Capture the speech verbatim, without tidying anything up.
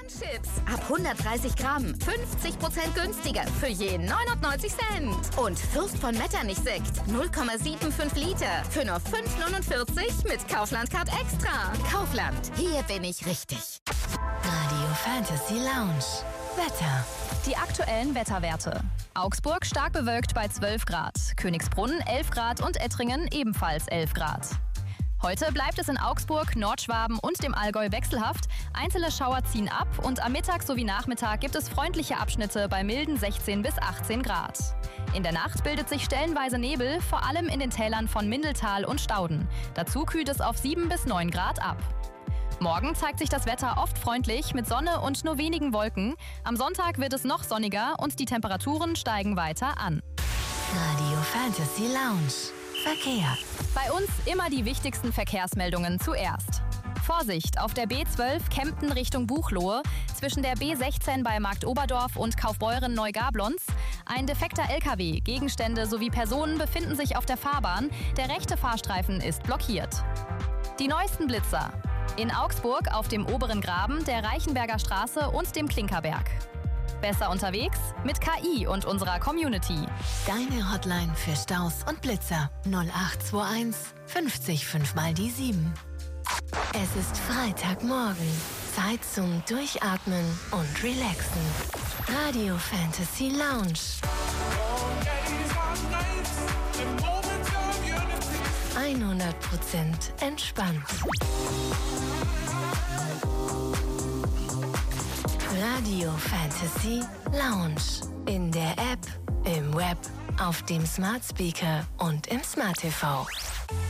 Chips ab hundertdreißig Gramm, fünfzig Prozent günstiger für je neunundneunzig Cent. Und Fürst von Metternich-Sekt, null Komma fünfundsiebzig Liter für nur fünf neunundvierzig mit Kaufland-Card Extra. Kaufland, hier bin ich richtig. Radio Fantasy Lounge. Wetter. Die aktuellen Wetterwerte. Augsburg stark bewölkt bei zwölf Grad, Königsbrunn elf Grad und Ettringen ebenfalls elf Grad. Heute bleibt es in Augsburg, Nordschwaben und dem Allgäu wechselhaft. Einzelne Schauer ziehen ab und am Mittag sowie Nachmittag gibt es freundliche Abschnitte bei milden sechzehn bis achtzehn Grad. In der Nacht bildet sich stellenweise Nebel, vor allem in den Tälern von Mindeltal und Stauden. Dazu kühlt es auf sieben bis neun Grad ab. Morgen zeigt sich das Wetter oft freundlich mit Sonne und nur wenigen Wolken. Am Sonntag wird es noch sonniger und die Temperaturen steigen weiter an. Radio Fantasy Lounge. Verkehr. Bei uns immer die wichtigsten Verkehrsmeldungen zuerst. Vorsicht auf der B zwölf Kempten Richtung Buchloe, zwischen der B sechzehn bei Marktoberdorf und Kaufbeuren-Neugablonz. Ein defekter L K W, Gegenstände sowie Personen befinden sich auf der Fahrbahn. Der rechte Fahrstreifen ist blockiert. Die neuesten Blitzer. In Augsburg auf dem oberen Graben, der Reichenberger Straße und dem Klinkerberg. Besser unterwegs mit K I und unserer Community. Deine Hotline für Staus und Blitzer null acht zwei eins fünfzig fünf mal die sieben. Es ist Freitagmorgen. Zeit zum Durchatmen und Relaxen. Radio Fantasy Lounge. hundert Prozent entspannt. Radio Fantasy Lounge. In der App, im Web, auf dem Smart Speaker und im Smart T V.